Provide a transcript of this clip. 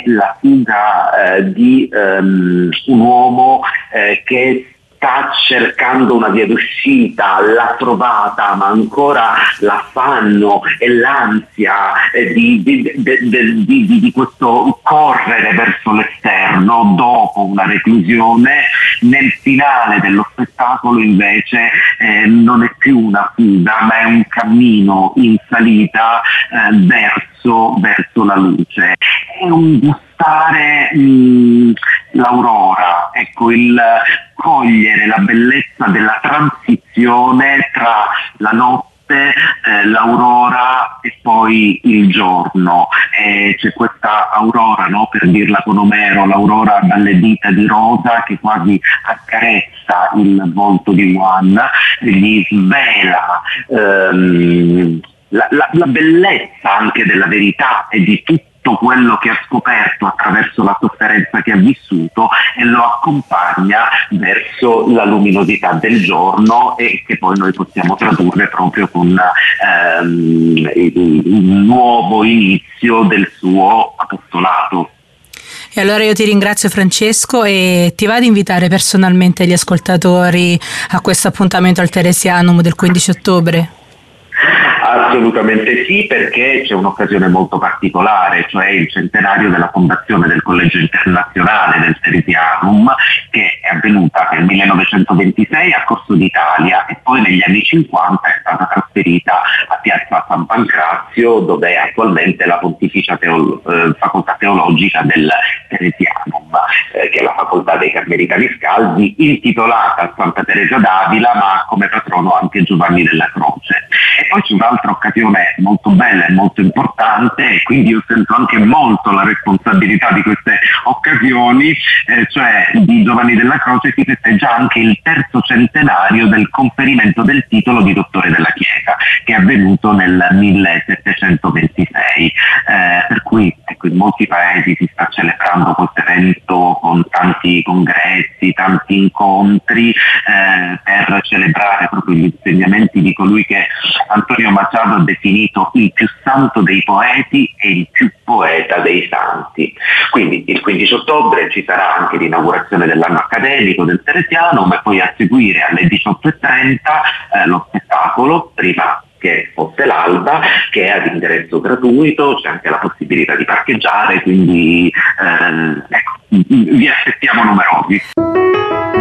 la fuga di un uomo che sta cercando una via d'uscita, l'ha trovata, ma ancora l'affanno e l'ansia di questo correre verso l'esterno dopo una reclusione. Nel finale dello spettacolo invece non è più una fuga, ma è un cammino in salita verso la luce. È un gustare l'aurora, ecco, il cogliere la bellezza della transizione tra la notte, l'aurora e poi il giorno. C'è questa aurora, no? Per dirla con Omero, l'aurora dalle dita di rosa che quasi accarezza il volto di Juan, gli svela la bellezza anche della verità e di tutto quello che ha scoperto attraverso la sofferenza che ha vissuto, e lo accompagna verso la luminosità del giorno, e che poi noi possiamo tradurre proprio con il nuovo inizio del suo apostolato. E allora io ti ringrazio, Francesco, e ti va di invitare personalmente gli ascoltatori a questo appuntamento al Teresianum del 15 ottobre? Assolutamente sì, perché c'è un'occasione molto particolare, cioè il centenario della fondazione del Collegio Internazionale del Teresianum, che è avvenuta nel 1926 a Corso d'Italia e poi negli anni 50 è stata trasferita a Piazza San Pancrazio, dove è attualmente la Pontificia Facoltà Teologica del Teresianum, che è la facoltà dei Carmelitani Scalzi, intitolata a Santa Teresa d'Avila, ma come patrono anche Giovanni della Croce. E poi c'è un'altra occasione molto bella e molto importante, e quindi io sento anche molto la responsabilità di queste occasioni, cioè di Giovanni della Croce si festeggia anche il terzo centenario del conferimento del titolo di dottore della Chiesa, che è avvenuto nel 1726, per cui ecco, in molti paesi si sta celebrando questo evento con tanti congressi, tanti incontri, per celebrare proprio gli insegnamenti di colui che Antonio Machado ha definito il più santo dei poeti e il più poeta dei santi. Quindi il 15 ottobre ci sarà anche l'inaugurazione dell'anno accademico del Teresianum, e poi a seguire alle 18:30 lo spettacolo, prima che fosse l'alba, che è ad ingresso gratuito, c'è anche la possibilità di parcheggiare, quindi ecco, vi aspettiamo numerosi.